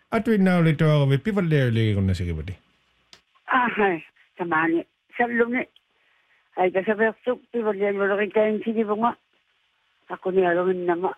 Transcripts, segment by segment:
Atuina oli tuo pivalleuli kun sikipati. Ahai, tamani. Sallune. Ai tässä vertu pivalleuli käyn sinivunga. Aku ni alungin nama.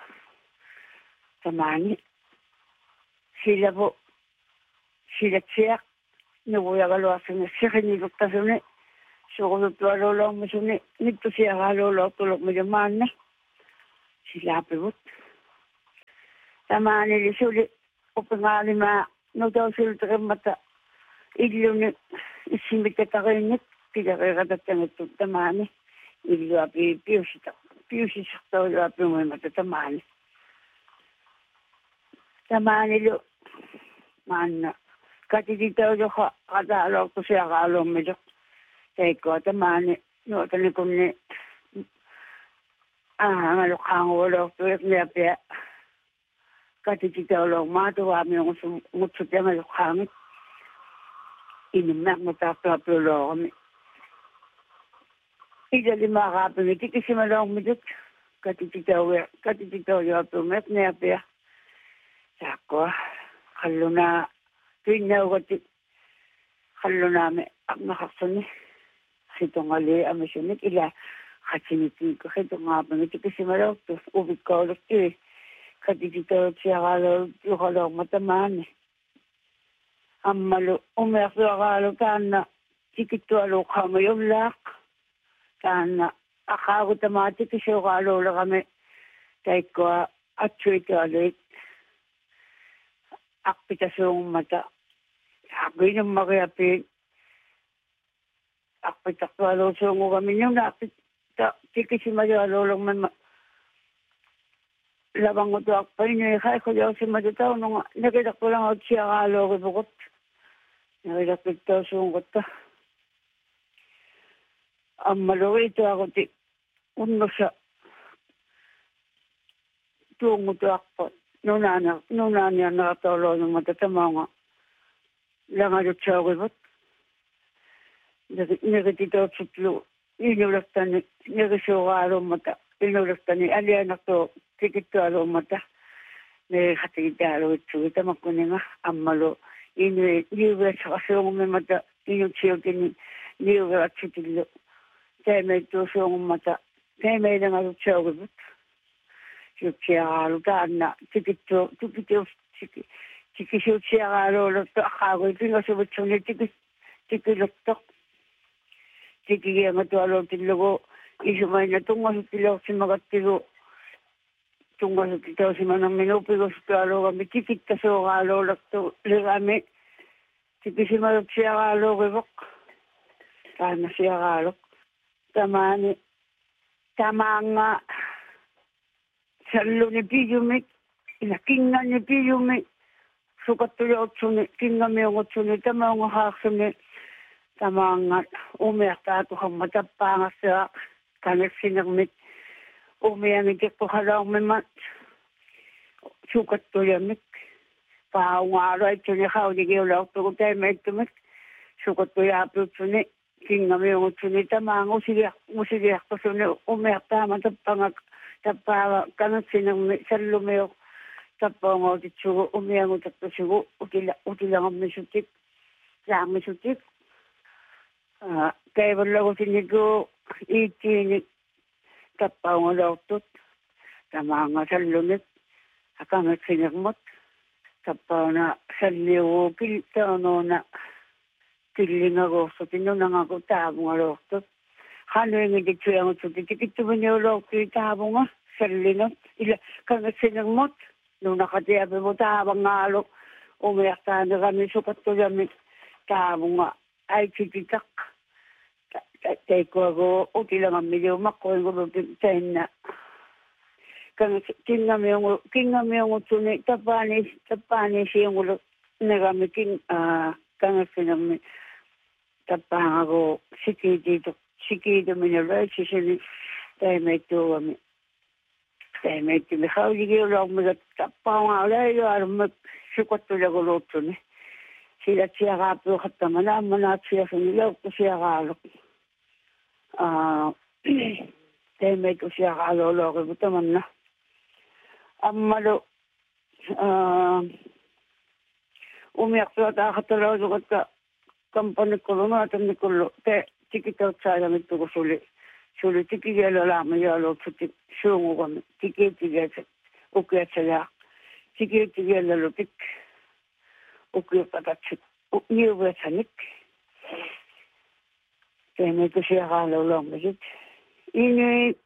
Tamani. Sillä vo sillä tiak. Nuvuja kaluasen sirni luktasune. Surutua lolommisune. Nyt tosiaan lolotulok mitä maanne. Sillä apivut. Tamani eli se oli opingaalimaa. No tausilta remmata. Illuni isimmittä tarinnet. Pitäreeratattanettu tamani. Illuapi piusista oli muimatta tamani. Tamani lu manna. Katitita oli kata aloittu siellä aloimmissa. Teikkoa tamani. Nuotani kun ne mä lukkaan aloittu, että ne pää. Katitita oli maatuvaa minun mutsut ja mä lukkaan. Innan mä tappaa pyloomi. Idali maaraapimi tikisimme lommidut. Katitita oli apumet neapia. Saakkoa. Kallunaa. Tynnäukoti. Kallunaamme aknahaksoni. Hitongali amisunit ila. Hatsinitinko hitongaapimi tikisimme lottu. Uvikka ollut työ. Katitita oli siellä juhalommata maani. Ammalu umersuaraalu taanna. Tikittua luukhaama jollaak. Taanna akaagutamaa tikisuuraaluulaqame taikkoa atsuitaaleet aqpitasuummata haqiinummariapiin aqpitaqtualuusuungugaminuna aqpita tikisimalualuulaqmama lavangutuarpainu iqaikhuliorsimatu taununga nakilaqpulangautsiaraaluuripuqut nakilaqpittausuungutta ammaluituaruti unnussa tuungutuarpa nunaania naratoloonumata tamaunga langalutsaaurivut nekititootsutlu inulastani nekisuuraalummata inulastani alianartu tikittualummata neqatigitaaluitsugi tamakkuninga ammalu inui liuveetsaqasuungumimata inutsiukini liuveatsutillu Teemeittuusuummata teemeidengalutsaaurivut sutsiaraalu taanna tikisuutsiaraaluuluttu aqaagui pingasuvitsuni tikiluttoq tikigiangatualuutillugu isumaina tungasuttiluorsimagattigu tungasutitausimanarminu pigusuttualuugami tikittasuuraaluulertu ligami tikisimalutsiaraaluurivoq taannasiaraaluq tamani tamanga salluni pijumik ila kingani pijumik sukattuliutsuni kingamiungutsuni tamaunga haaksuni tamanga umiartaatuhamma tappaangassaa kanersinermit umiamikekkuhalaormimat sukattuliamik paungaaloitsuni haunigiulaortugu taimaittumik sukattuliaapuutsuni kingamiungutsuni tamaanga usiliartusuni umiartaama tappaaga kanersinermi sallumio tappaungautitsugu umiangutattusigu utilangammisutik laamisutik kaivallagusinnigu iittiini tappaungaloortut tamaanga sallumik akanersinermut tappauna salliugu kiltaanuuna killingagoorsutinunangaku taavungaloortut hanuingiditsuyangutsut tikittuminiuloortui taavunga sallinut ila kangersinermut nunaqatiapimu taavangaalu umiartaanerami sukattulami taavunga aitsititaq taikuagu utilangammiliumaqqoingulupi tainna kingamiungutsuni tappaani siungulu negami kangersinermi tappaangagu sikiituminiulaitsisini taimaittuugami taimaittuми hauligiulormigat tappaungaulailuarummak sukattulaguluutsuni silatsiaqaapuuqattamana ammanaatsiasuni laukkusiaqaaluq taimaittusiaqaaluulorivu tamanna ammalu umiaktua taakataloisuutta kampanjakkoluna tannikollu te tikitautsaajammittu kun suli tikikielä lämmö ja luotsutti suungukan tikitikielä ukiatsa ja tikitikielä lutik ukiupatatsi niuvetsa nik. Teemme kysyä haalulommisit. Ini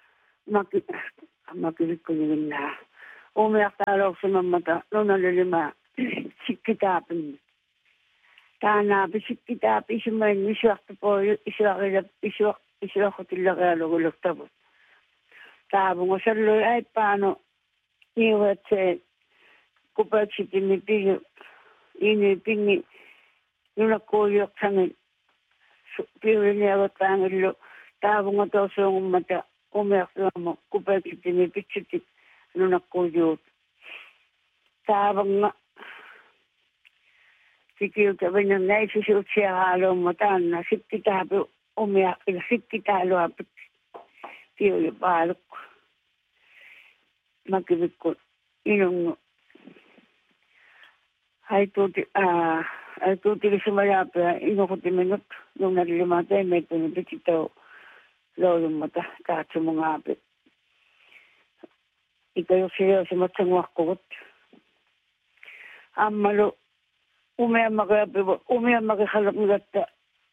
makivikkunin nää. Umiaktaa louksemammata lunalilima sikkitaapin. Tänään sikkitaapi ismain isuakta poi isuakotillakaalukuluktavu. Taavungo salloi äipaano niuvetse kupatsitimi piyu. Ini pingi nunakkuulioksanin piulineavotangillu. Taavungo tosuungummata umiaktaamo kupatsitimi pitsiti nunakkuuliut. Taavungo sikiuta venyn näisisuuksia haluamme tänne. Sitten tähäpä omia, sitten täällä piuli paalukku. Mäkivikku inungu. Haituuti sumajaapia inukuti minut. Nunnarilimaa teemeettuni piti tau loulummata kaatsumun aapi. Ika jos se jousimat sen uakkuvut. Ammalu. Umiammakin haluan, että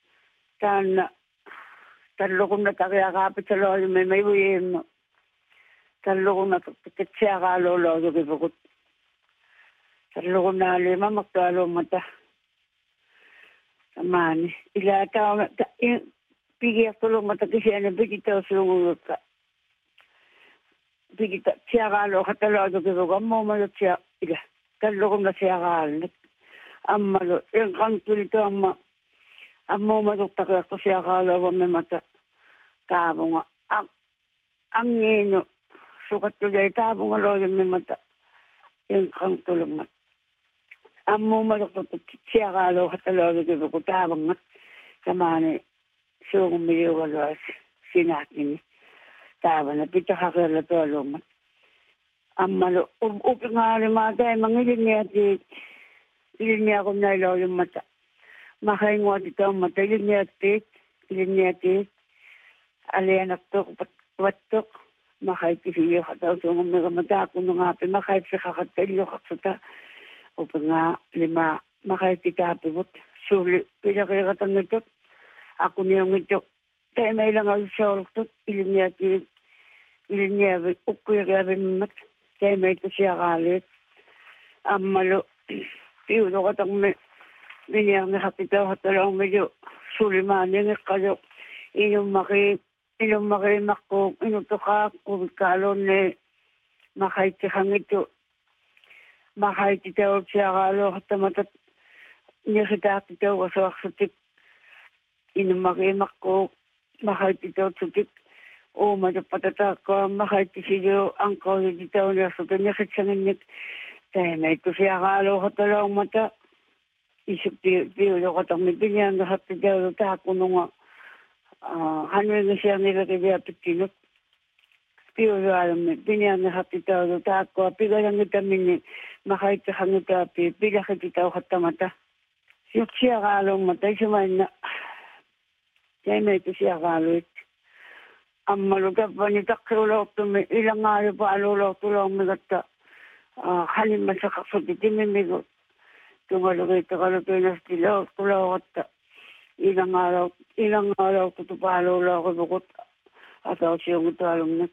tämän lukunna takia kaapitsalo olimme me juimme. Tämän lukunna ketsiä kaaluulla on jokin pukut. Tämän lukunna oli mammakka alummata. Maani. Ilää tämä on pikiä kulummata kisiäinen pikitausulungulutta. Pikitä siakaalua kataloa jokin pukut. Muumma jotsia ilä. Tämän lukunna siakaalua. Ammalu, en kantuli tuomma. Ammuuma tuttakea tosiaan haluamme mata taavunga. Angiinu, sukattu jäi taavunga loimme mata en kantuli. Ammuuma tuttakea haluamme loimme kun taavunga. Samaani suukummi juokalois sinäkin. Taavana pitää hakella tuolla. Ammalu, upingaalimaa teemän ilmiötiin. Ilmiä kun näillä oli, mutta mä hain muotita, mutta ilmiötiin, alienattu, vattu, mä haikki siihen johdatautuun, mä taakunut aapi, mä haikki hakatteli johaksota, upingaa lima, mä haikki taapivut, suuli, pidäkirjatan nyt, aku niungittu, tei meillä oli seurustut, ilmiötiin, ukkujakävimmat, tei meitä siakaaleet, ammalu, piulokotamme minämme hakitauhattalomme jo sulimaan nenekkajo inummari makko inutokaa kuvikaalonne mahaitti hangittu mahaitti teoltsiakaalo hattamata nesitaatti teuvasoaksutik inummari makko mahaitti teoltsutik uumata patataakkoa mahaitti sijo ankoitti teollisuutta nesitsanginnik Teemeittu siellä alueella piulokotamme pinjään hatti teulu taakununga hanvengisia niilläkin vielä pitkinut piuloalumme pinjään hatti teulu taakkoa pikäjängitäminen mä haitti hangitaapi pidäkiti tauhattamata just siellä alueella isimaina teemeittu siellä alueella ammalu tappani takkiulottumme ilangaa jopa alueella että Halimassa kaksoti timimigo tumalukeita kalupinasti laukulauatta ilangaalautu tupaaluulaukupukut atausiungutaalumne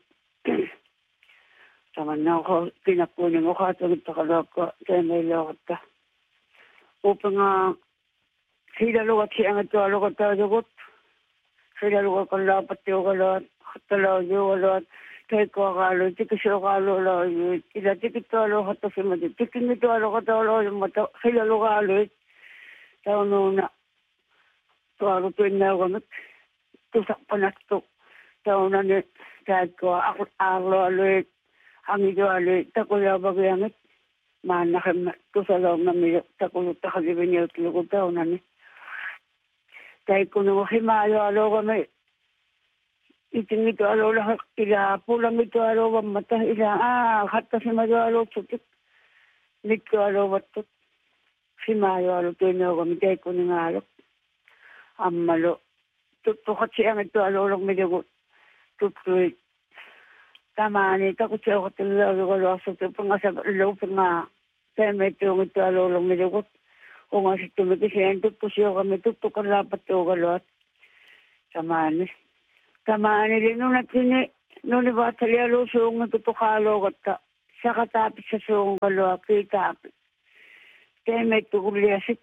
saman nauho pinakkuinen uhaatavutta kalaukka teemeilauatta upinga siitä luotsi angettua lukotaajukut siitä lukokallaapatti ukaloat hattalaujuukaloat Teikoakaalu, tikisuakaalulla oli, ila tikitualu hattasimmati, tikingitualu kataloilu, mutta sillä lukaalu, taununa tualu tynnäukanut, tusappanattu, taunani täytkoa arloalu, hangitualu, takujaavakianut, maannahemme tusalaunami, takulutta hakiviniutlu, kun taunani. Täikkunut himaajoaluukamme, Itingi alueella ila pulangi alueella, mutta ila hattasimme alueella nyt alueella simayo tuno ko mitay ko ngalok ammalo tuttukat siya ito alolong medyo tuttuit tamani ta ko siya ko talaga ko loso to pangasa lo panga teme ito ito alolong medyo ko kung asi tumiti siya tutto siya kami tuttukan lapat to galot tamani rin nung natini nung iba talya lo sung tuttukalo kata sa katapit sa sung galot kita teme ito kuliasit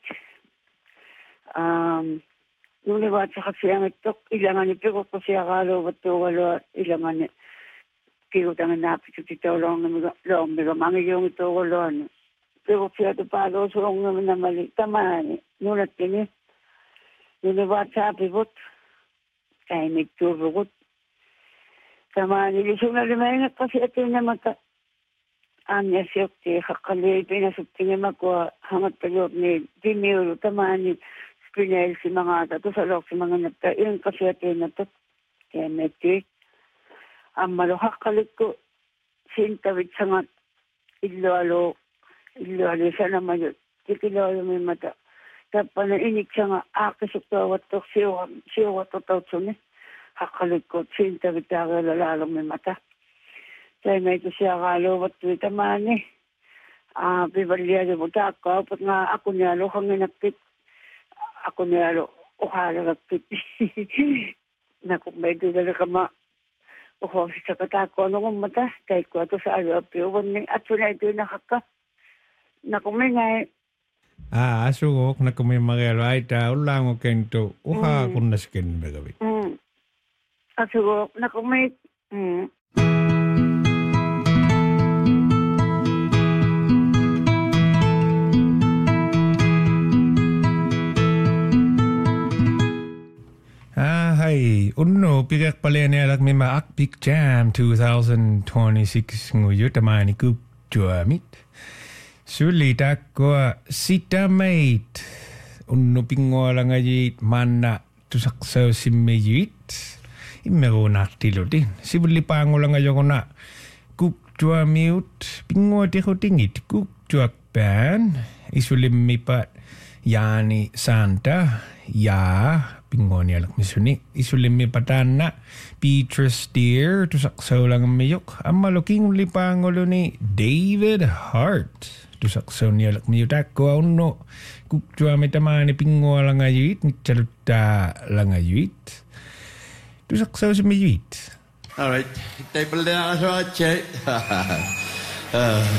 nung iba sa kasiyang ito, ilangan ito ko siya kalo, bato kalo, ilangan kirutangan napit sa titaw lang mga mangiyong ito kalo, pero siya ito palo, surong naman na mali, tamani, nunat kini, nung iba sa apibot, kaya may turukot, tamani, lisong na limayin at kasi ito na mata, anya siyok, kakali, pinasukti nga magwa, hangat talok ni Dimiolo, tamani, pinel si mga tato sa lok si mga nagta yung kasyate na to kaya metik ang maluhak kalit ko sintawit sa nga ilo siya naman yun tikilo yung may mata tapos na inik siya nga akisok tawat to siya wato tawat suni hakalit ko sintawit sa lalong may mata kaya may ito siya kalawat to itamani pibalya yung buta ako pat nga ako niya kang inakit ako nilalo, uhalagagpit. Naku, may dudala ka uhosi sa katako. Ano kong mata? Kahit ko ito sa alapiyo. At suna ito nakaka. Naku, may ngay. Asugok, naku may magelo. Ay, ulang o kento. Uha kung naskin na gawin. Asugok, naku may. Hai, unno pigak palene lak mima Akpik Jam 2026 nguyut tamani kup juamit. Sulita ko sita mate. Unno pingola ngajit mana tusaksaw simmejit. Imero naktilodin. Sibuli pangola ngayon ko na kup juamit. Pingo tiko tingit kup juak ban. Isulim mipat yani Santa. Ya, pingon niya lang misuni. Isulim mi patana, Beatrice Deer, tusaksaw lang ang mayok. Ang maluking lipangolo ni David Hart. Tusaksaw niya lang mayok. Ako, ano, kukjua may tamani pingo lang ayuit, chaluta lang ayuit. Tusaksaw si mayuit. Alright, table na ako sa check.